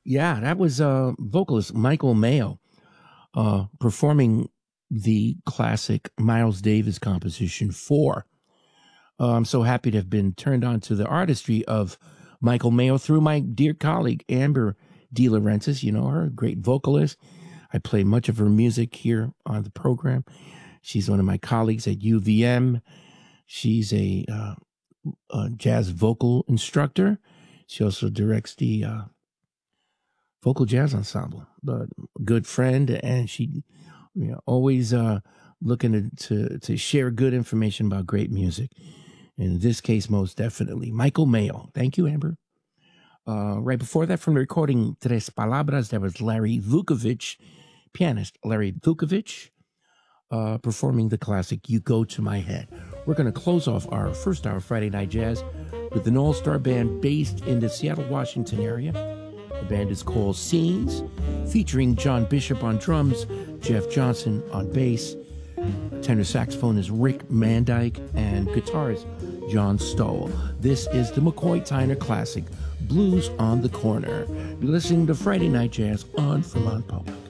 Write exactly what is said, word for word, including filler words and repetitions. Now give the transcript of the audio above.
Yeah, that was uh, vocalist Michael Mayo uh, performing the classic Miles Davis composition four. Uh, I'm so happy to have been turned on to the artistry of Michael Mayo through my dear colleague, Amber De Laurentiis. You know her, a great vocalist. I play much of her music here on the program. She's one of my colleagues at U V M. She's a, uh, a jazz vocal instructor. She also directs the uh, vocal jazz ensemble. But a good friend, and she you know, always uh, looking to, to, to share good information about great music. In this case, most definitely. Michael Mayo. Thank you, Amber. Uh, right before that, from the recording Tres Palabras, there was Larry Vukovich, pianist Larry Vukovich, uh, performing the classic You Go to My Head. We're going to close off our first hour of Friday Night Jazz with an all-star band based in the Seattle, Washington area. The band is called Scenes, featuring John Bishop on drums, Jeff Johnson on bass, tenor saxophone is Rick Mandyke, and guitarist John Stoll. This is the McCoy Tyner classic, Blues on the Corner. You're listening to Friday Night Jazz on Vermont Public.